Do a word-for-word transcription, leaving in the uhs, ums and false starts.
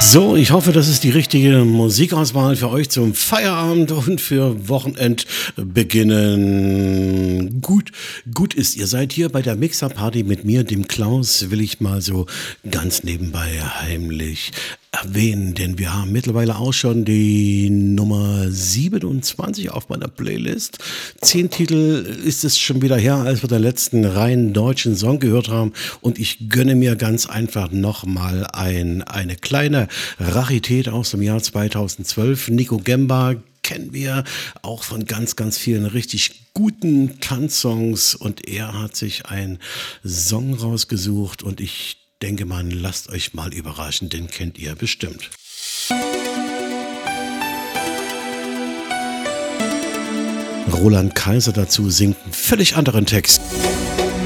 So, ich hoffe, das ist die richtige Musikauswahl für euch zum Feierabend und für Wochenendbeginnen. Gut, gut ist, ihr seid hier bei der Mixer-Party mit mir, dem Klaus, will ich mal so ganz nebenbei heimlich erwähnen, denn wir haben mittlerweile auch schon die Nummer siebenundzwanzig auf meiner Playlist. Zehn Titel ist es schon wieder her, als wir den letzten rein deutschen Song gehört haben, und ich gönne mir ganz einfach nochmal ein, eine kleine Rarität aus dem Jahr zweitausendzwölf. Nico Gemba kennen wir auch von ganz, ganz vielen richtig guten Tanzsongs, und er hat sich einen Song rausgesucht, und ich denke mal, lasst euch mal überraschen, den kennt ihr bestimmt. Roland Kaiser dazu singt einen völlig anderen Text.